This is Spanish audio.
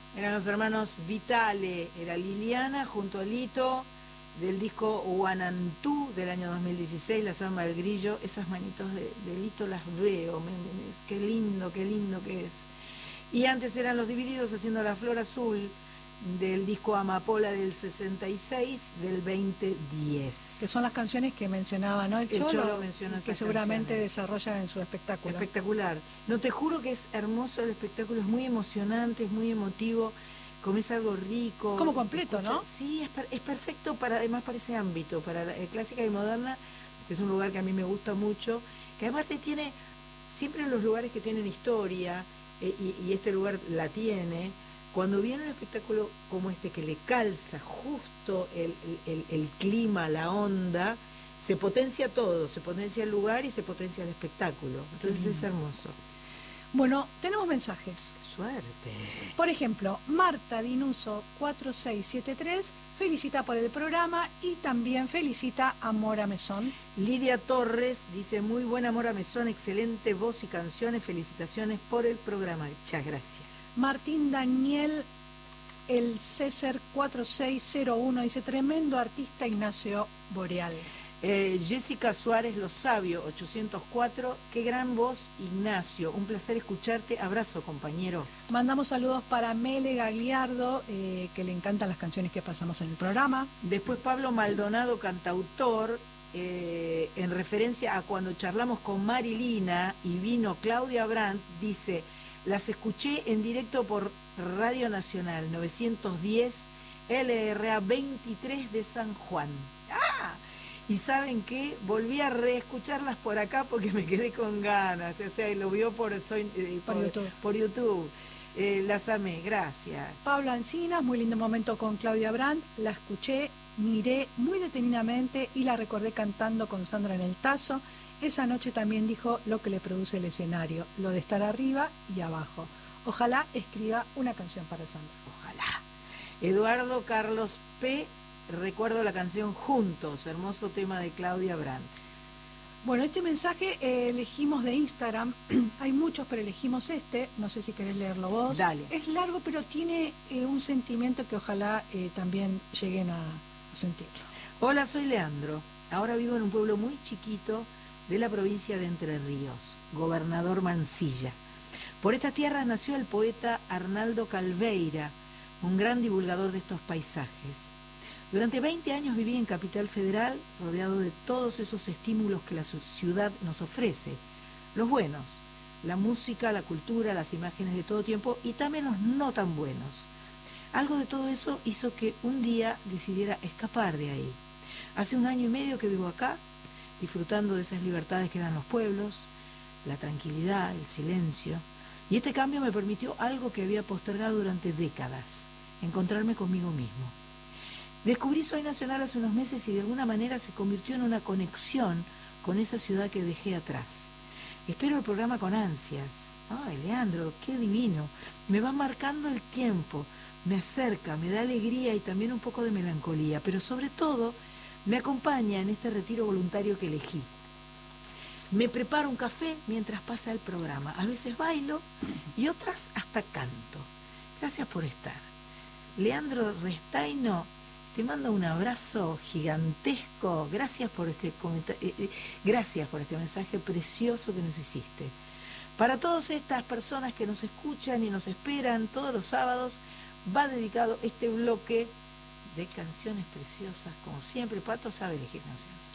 Eran los hermanos Vitale, era Liliana junto a Lito, del disco Guanantú del año 2016, La Samba del Grillo. Esas manitos de Lito las veo, qué lindo que es. Y antes eran los Divididos haciendo La Flor Azul, del disco Amapola del 66, del 2010. Que son las canciones que mencionaba, ¿no? El Cholo menciona que seguramente desarrolla en su espectáculo. Espectacular. No, te juro que es hermoso el espectáculo, es muy emocionante, es muy emotivo, comes algo rico. Como completo, ¿no? Sí, es perfecto además para ese ámbito, para la clásica y moderna, que es un lugar que a mí me gusta mucho, que aparte tiene, siempre en los lugares que tienen historia, y este lugar la tiene. Cuando viene un espectáculo como este que le calza justo el clima, la onda, se potencia todo, se potencia el lugar y se potencia el espectáculo. Entonces es hermoso. Bueno, tenemos mensajes. ¡Qué suerte! Por ejemplo, Marta Dinuso 4673 felicita por el programa y también felicita a Mora Mesón. Lidia Torres dice, muy buena Mora Mesón, excelente voz y canciones, felicitaciones por el programa. Muchas gracias. Martín Daniel, el César 4601, dice, tremendo artista Ignacio Boreal. Jessica Suárez Lo Sabio 804, qué gran voz Ignacio, un placer escucharte, abrazo compañero. Mandamos saludos para Mele Gagliardo, que le encantan las canciones que pasamos en el programa. Después Pablo Maldonado, cantautor, en referencia a cuando charlamos con Marilina y vino Claudia Brandt, dice, las escuché en directo por Radio Nacional 910 LRA 23 de San Juan. ¡Ah! Y ¿saben qué? Volví a reescucharlas por acá porque me quedé con ganas. O sea, lo vio por YouTube. Las amé, gracias. Pablo Ancinas, muy lindo momento con Claudia Brandt. La escuché, miré muy detenidamente y la recordé cantando con Sandra en el Tazo. Esa noche también dijo lo que le produce el escenario, lo de estar arriba y abajo. Ojalá escriba una canción para Sandra. Ojalá. Eduardo Carlos P. Recuerdo la canción Juntos, hermoso tema de Claudia Brandt. Bueno, este mensaje elegimos de Instagram. Hay muchos, pero elegimos este. No sé si querés leerlo vos. Dale. Es largo, pero tiene un sentimiento que ojalá también lleguen a sentirlo. Hola, soy Leandro. Ahora vivo en un pueblo muy chiquito de la provincia de Entre Ríos, Gobernador Mansilla. Por estas tierras nació el poeta Arnaldo Calveira, un gran divulgador de estos paisajes. Durante 20 años viví en Capital Federal, rodeado de todos esos estímulos que la ciudad nos ofrece, los buenos, la música, la cultura, las imágenes de todo tiempo y también los no tan buenos. Algo de todo eso hizo que un día decidiera escapar de ahí. Hace 1 año y medio que vivo acá, disfrutando de esas libertades que dan los pueblos, la tranquilidad, el silencio. Y este cambio me permitió algo que había postergado durante décadas, encontrarme conmigo mismo. Descubrí Soy Nacional hace unos meses y de alguna manera se convirtió en una conexión con esa ciudad que dejé atrás. Espero el programa con ansias. Ay, Leandro, qué divino. Me va marcando el tiempo, me acerca, me da alegría y también un poco de melancolía, pero sobre todo me acompaña en este retiro voluntario que elegí. Me preparo un café mientras pasa el programa. A veces bailo y otras hasta canto. Gracias por estar. Leandro Restaino, te mando un abrazo gigantesco. Gracias por este mensaje precioso que nos hiciste. Para todas estas personas que nos escuchan y nos esperan todos los sábados, va dedicado este bloque de canciones preciosas, como siempre. Pato sabe elegir canciones.